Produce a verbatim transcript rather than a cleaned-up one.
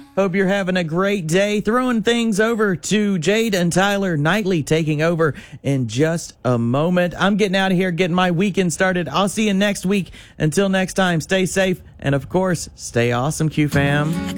Hope you're having a great day. Throwing things over to Jade and Tyler Knightley taking over in just a moment. I'm getting out of here, getting my weekend started. I'll see you next week. Until next time, stay safe and, of course, stay awesome, Q fam.